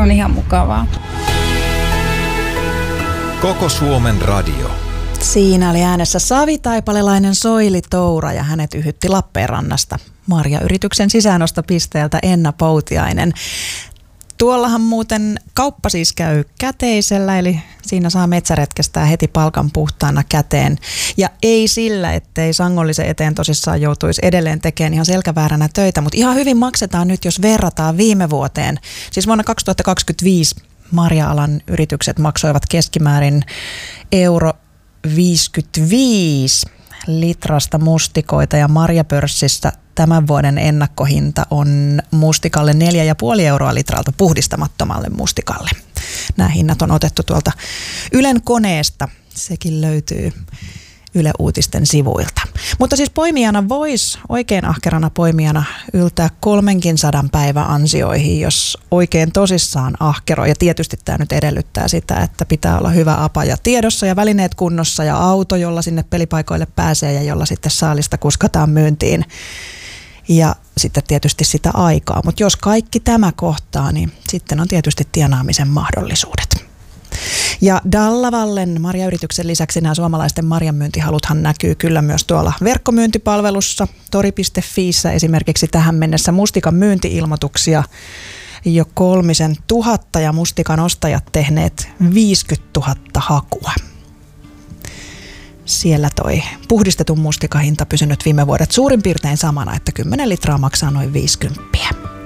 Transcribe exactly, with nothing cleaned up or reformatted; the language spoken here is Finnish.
on ihan mukavaa. Koko Suomen radio. Siinä oli äänessä savitaipalelainen Soili Toura ja hänet yhytti Lappeenrannasta Marja-yrityksen sisäänostopisteeltä Enna Poutiainen. Tuollahan muuten kauppa siis käy käteisellä, eli siinä saa metsäretkestää heti palkan puhtaana käteen. Ja ei sillä, ettei sangollisen eteen tosissaan joutuisi edelleen tekemään ihan selkävääränä töitä, mutta ihan hyvin maksetaan nyt, jos verrataan viime vuoteen. Siis vuonna kaksituhattakaksikymmentäviisi marja-alan yritykset maksoivat keskimäärin euro viisikymmentäviisi litrasta mustikoita ja marjapörssissä tämän vuoden ennakkohinta on mustikalle neljä pilkku viisi euroa litralta puhdistamattomalle mustikalle. Nämä hinnat on otettu tuolta Ylen koneesta. Sekin löytyy Yle Uutisten sivuilta. Mutta siis poimijana voisi, oikein ahkerana poimijana, yltää kolmenkin sadan päivän ansioihin, jos oikein tosissaan ahkero. Ja tietysti tämä nyt edellyttää sitä, että pitää olla hyvä apaja tiedossa ja välineet kunnossa ja auto, jolla sinne pelipaikoille pääsee ja jolla sitten saalista kuskataan myyntiin. Ja sitten tietysti sitä aikaa. Mutta jos kaikki tämä kohtaa, niin sitten on tietysti tienaamisen mahdollisuudet. Ja Dallavallen marjayrityksen lisäksi nämä suomalaisten marjanmyyntihaluthan näkyy kyllä myös tuolla verkkomyyntipalvelussa. tori piste fiissä esimerkiksi tähän mennessä mustikan myynti-ilmoituksia jo kolmisen tuhatta ja mustikan ostajat tehneet viisikymmentätuhatta hakua. Siellä toi puhdistetun mustikahinta pysynyt viime vuodet suurin piirtein samana, että kymmenen litraa maksaa noin viisikymmentä.